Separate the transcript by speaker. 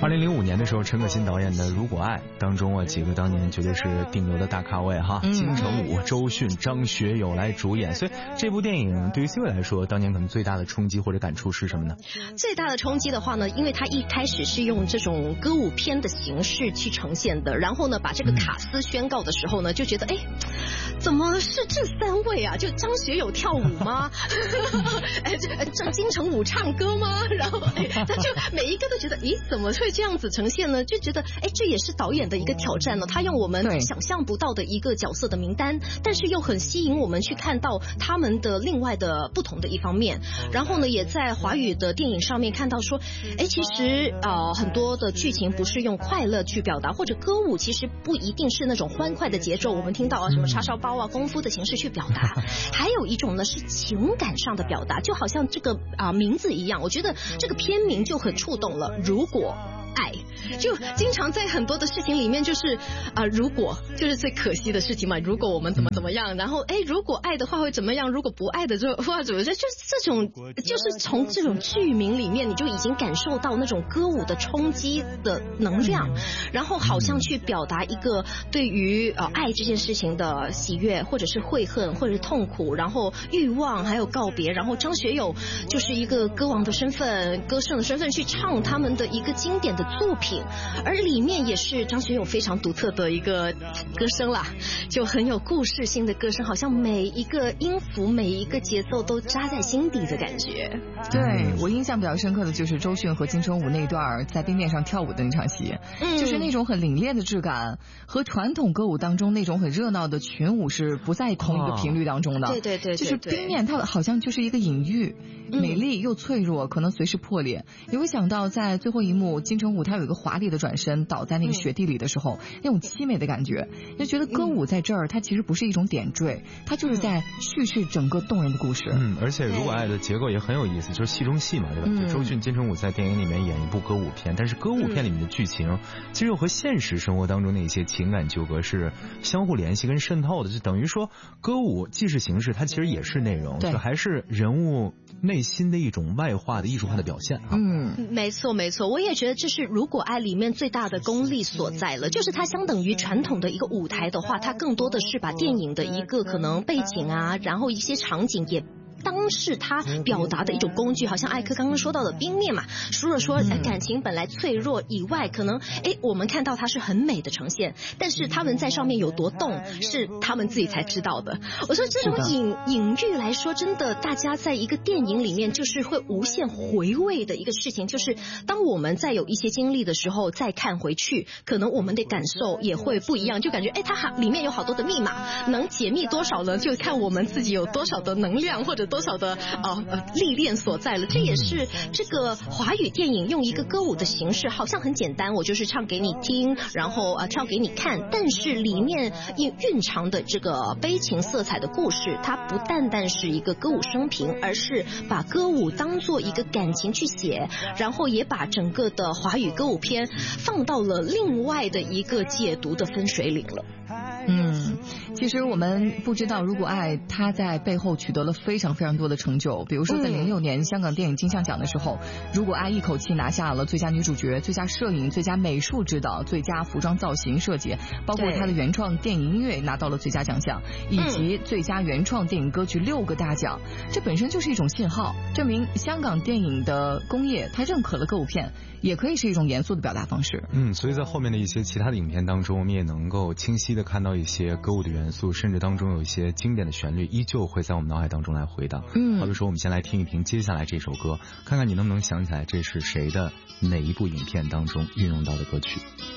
Speaker 1: 2005年的时候，陈可辛导演的《如果爱》当中啊，几个当年绝对是顶流的大咖位哈，金城武、周迅、张学友来主演。所以这部电影对于 C 位来说，当年可能最大的冲击或者感触是什么呢？
Speaker 2: 最大的冲击的话呢，因为它一开始是用这种歌舞片的形式去呈现的，然后呢，把这个卡司宣告的时候呢，就觉得哎，怎么是这3位啊？就张学友跳舞吗？这金城武唱歌吗？然后他就每一个都觉得，咦，怎么会这样子呈现呢？就觉得，哎，这也是导演的一个挑战呢。他用我们想象不到的一个角色的名单，但是又很吸引我们去看到他们的另外的不同的一方面。然后呢，也在华语的电影上面看到说，哎，其实很多的剧情不是用快乐去表达，或者歌舞其实不一定是那种欢快的节奏。我们听到啊什么叉烧包啊、功夫的形式去表达，还有一种呢是情感上的表达，就好像这个名字一样，我觉得这个片名就很触动了。如果爱，就经常在很多的事情里面就是如果就是最可惜的事情嘛，如果我们怎么样，然后哎，如果爱的话会怎么样，如果不爱的话怎么样，就是这种，就是从这种剧名里面你就已经感受到那种歌舞的冲击的能量，然后好像去表达一个对于爱这件事情的喜悦，或者是悔恨，或者是痛苦，然后欲望，还有告别。然后张学友就是一个歌王的身份，歌圣的身份去唱他们的一个经典的作品，而里面也是张学友非常独特的一个歌声啦，就很有故事性的歌声，好像每一个音符每一个节奏都扎在心底的感觉。
Speaker 3: 对，我印象比较深刻的就是周迅和金城武那段在冰面上跳舞的那场戏，就是那种很凛冽的质感和传统歌舞当中那种很热闹的群舞是不在同一个频率当中的。
Speaker 2: 对，
Speaker 3: 就是冰面它好像就是一个隐喻，美丽又脆弱，可能随时破裂。你会想到在最后一幕金城武他有一个华丽的转身倒在那个雪地里的时候，那种凄美的感觉，就觉得歌舞在这儿它其实不是一种点缀，它就是在叙事整个动人的故事。
Speaker 1: 而且如果爱的结构也很有意思，就是戏中戏嘛，对吧？就周迅、金城武在电影里面演一部歌舞片，但是歌舞片里面的剧情其实又和现实生活当中的一些情感纠葛是相互联系跟渗透的，就等于说歌舞既是形式，它其实也是内容，就还是人物内心的一种外化的艺术化的表现啊。
Speaker 2: 没错，我也觉得这是如果爱里面最大的功力所在了，就是它相等于传统的一个舞台的话，它更多的是把电影的一个可能背景啊，然后一些场景也当是他表达的一种工具，好像艾克刚刚说到的冰面嘛，除了说感情本来脆弱以外，可能我们看到它是很美的呈现，但是他们在上面有多动是他们自己才知道的。我说这种隐喻来说，真的大家在一个电影里面就是会无限回味的一个事情，就是当我们在有一些经历的时候再看回去，可能我们的感受也会不一样，就感觉它里面有好多的密码，能解密多少呢？就看我们自己有多少的能量或者多少的历练所在了。这也是这个华语电影用一个歌舞的形式，好像很简单，我就是唱给你听，然后跳给你看，但是里面蕴藏的这个悲情色彩的故事，它不单单是一个歌舞生平，而是把歌舞当做一个感情去写，然后也把整个的华语歌舞片放到了另外的一个解读的分水岭了。
Speaker 3: 其实我们不知道如果爱他在背后取得了非常非常多的成就，比如说在06年香港电影金像奖的时候，如果爱一口气拿下了最佳女主角、最佳摄影、最佳美术指导、最佳服装造型设计，包括他的原创电影音乐拿到了最佳奖项，以及最佳原创电影歌曲6个大奖。这本身就是一种信号，证明香港电影的工业它认可了歌舞片也可以是一种严肃的表达方式。
Speaker 1: 所以在后面的一些其他的影片当中，我们也能够清晰的看到一些歌舞的元素，甚至当中有一些经典的旋律依旧会在我们脑海当中来回荡。好比说我们先来听一听接下来这首歌，看看你能不能想起来这是谁的哪一部影片当中运用到的歌曲。